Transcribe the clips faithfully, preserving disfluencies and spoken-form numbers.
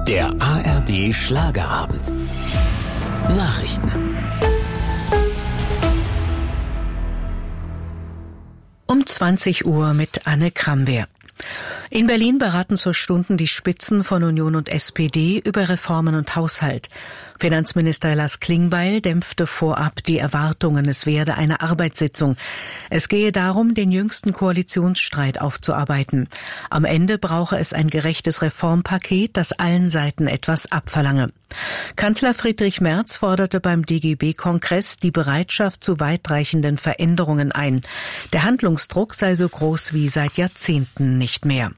Der A R D Schlagerabend. Nachrichten. Um zwanzig Uhr mit Anne Kramwehr. In Berlin beraten zur Stunden die Spitzen von Union und S P D über Reformen und Haushalt. Finanzminister Lars Klingbeil dämpfte vorab die Erwartungen, es werde eine Arbeitssitzung. Es gehe darum, den jüngsten Koalitionsstreit aufzuarbeiten. Am Ende brauche es ein gerechtes Reformpaket, das allen Seiten etwas abverlange. Kanzler Friedrich Merz forderte beim D G B-Kongress die Bereitschaft zu weitreichenden Veränderungen ein. Der Handlungsdruck sei so groß wie seit Jahrzehnten nicht mehr.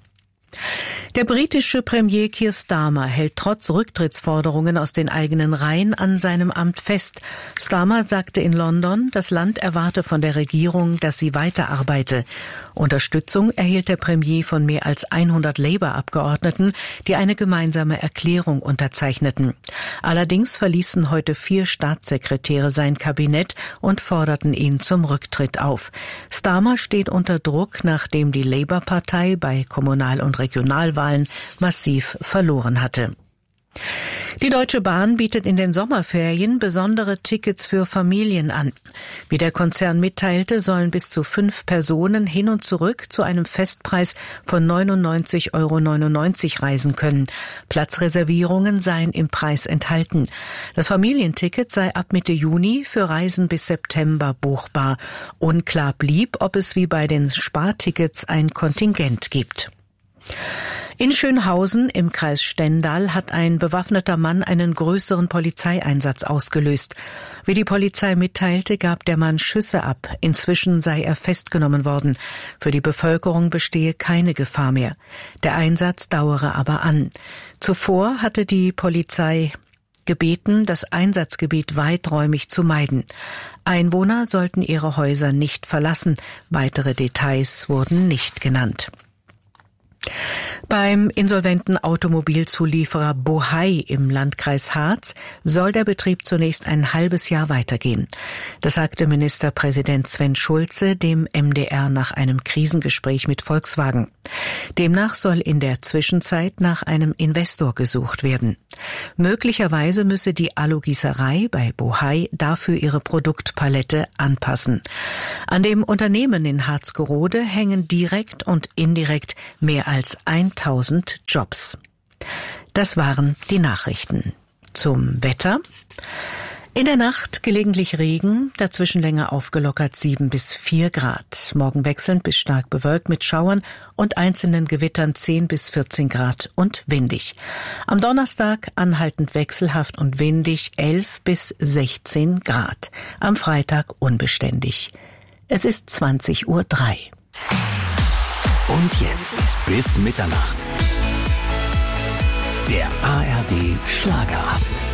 Der britische Premier Keir Starmer hält trotz Rücktrittsforderungen aus den eigenen Reihen an seinem Amt fest. Starmer sagte in London, das Land erwarte von der Regierung, dass sie weiterarbeite. Unterstützung erhielt der Premier von mehr als hundert Labour-Abgeordneten, die eine gemeinsame Erklärung unterzeichneten. Allerdings verließen heute vier Staatssekretäre sein Kabinett und forderten ihn zum Rücktritt auf. Starmer steht unter Druck, nachdem die Labour-Partei bei Kommunal- und Regionalwahlen massiv verloren hatte. Die Deutsche Bahn bietet in den Sommerferien besondere Tickets für Familien an. Wie der Konzern mitteilte, sollen bis zu fünf Personen hin und zurück zu einem Festpreis von neunundneunzig Euro neunundneunzig reisen können. Platzreservierungen seien im Preis enthalten. Das Familienticket sei ab Mitte Juni für Reisen bis September buchbar. Unklar blieb, ob es wie bei den Spartickets ein Kontingent gibt. In Schönhausen im Kreis Stendal hat ein bewaffneter Mann einen größeren Polizeieinsatz ausgelöst. Wie die Polizei mitteilte, gab der Mann Schüsse ab. Inzwischen sei er festgenommen worden. Für die Bevölkerung bestehe keine Gefahr mehr. Der Einsatz dauere aber an. Zuvor hatte die Polizei gebeten, das Einsatzgebiet weiträumig zu meiden. Einwohner sollten ihre Häuser nicht verlassen. Weitere Details wurden nicht genannt. Beim insolventen Automobilzulieferer Bohai im Landkreis Harz soll der Betrieb zunächst ein halbes Jahr weitergehen. Das sagte Ministerpräsident Sven Schulze dem M D R nach einem Krisengespräch mit Volkswagen. Demnach soll in der Zwischenzeit nach einem Investor gesucht werden. Möglicherweise müsse die Alugießerei bei Bohai dafür ihre Produktpalette anpassen. An dem Unternehmen in Harzgerode hängen direkt und indirekt mehr als tausend Jobs. Das waren die Nachrichten. Zum Wetter. In der Nacht gelegentlich Regen, dazwischen länger aufgelockert sieben bis vier Grad. Morgen wechselnd bis stark bewölkt mit Schauern und einzelnen Gewittern zehn bis vierzehn Grad und windig. Am Donnerstag anhaltend wechselhaft und windig elf bis sechzehn Grad. Am Freitag unbeständig. Es ist zwanzig Uhr drei. Und jetzt bis Mitternacht. Der A R D Schlagerabend.